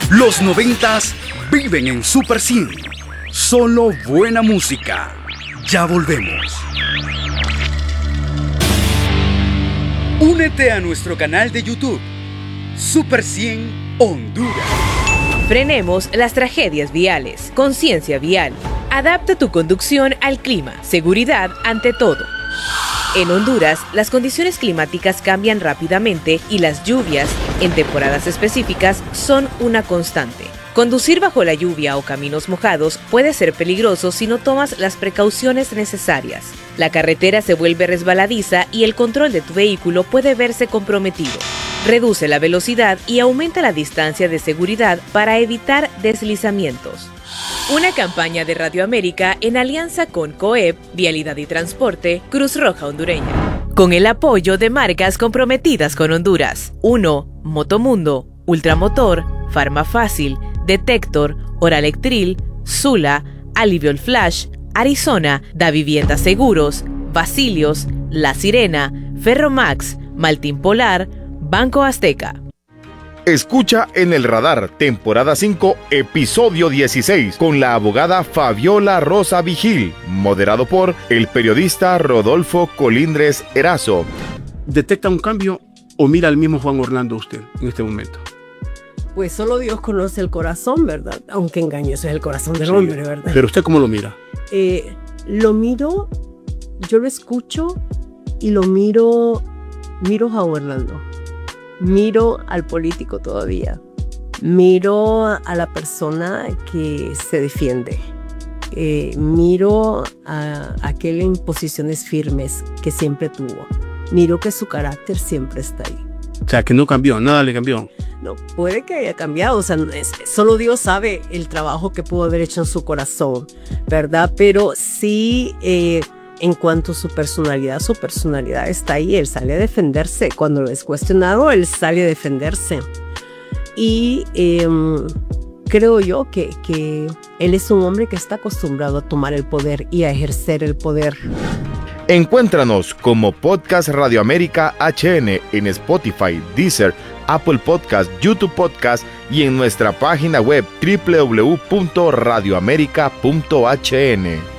Los 90s viven en Super 100. Solo buena música. Ya volvemos. Únete a nuestro canal de YouTube, Super 100 Honduras. Frenemos las tragedias viales. Conciencia vial. Adapta tu conducción al clima. Seguridad ante todo. En Honduras, las condiciones climáticas cambian rápidamente y las lluvias, en temporadas específicas, son una constante. Conducir bajo la lluvia o caminos mojados puede ser peligroso si no tomas las precauciones necesarias. La carretera se vuelve resbaladiza y el control de tu vehículo puede verse comprometido. Reduce la velocidad y aumenta la distancia de seguridad para evitar deslizamientos. Una campaña de Radio América en alianza con COEP, Vialidad y Transporte, Cruz Roja Hondureña. Con el apoyo de marcas comprometidas con Honduras. 1. Motomundo, Ultramotor, Farmafácil, Detector, Oralectril, Sula, Aliviol Flash, Arizona, Da Vivienda Seguros, Basilios, La Sirena, Ferromax, Maltín Polar, Banco Azteca. Escucha En el Radar, temporada 5, episodio 16, con la abogada Fabiola Rosa Vigil, moderado por el periodista Rodolfo Colindres Erazo. ¿Detecta un cambio o mira al mismo Juan Orlando usted en este momento? Pues solo Dios conoce el corazón, ¿verdad? Aunque engañoso es el corazón del hombre, ¿verdad? Pero ¿usted cómo lo mira? Lo miro, yo lo escucho y lo miro a Juan Orlando. Miro al político todavía. Miro a la persona que se defiende. Miro a aquel en posiciones firmes que siempre tuvo. Miro que su carácter siempre está ahí. O sea, que no cambió, nada le cambió. No, puede que haya cambiado, o sea, solo Dios sabe el trabajo que pudo haber hecho en su corazón, ¿verdad? Pero sí, en cuanto a su personalidad está ahí, él sale a defenderse. Cuando lo es cuestionado, él sale a defenderse. Y creo yo que él es un hombre que está acostumbrado a tomar el poder y a ejercer el poder. Encuéntranos como Podcast Radio América HN en Spotify, Deezer, Apple Podcast, YouTube Podcast y en nuestra página web www.radioamerica.hn.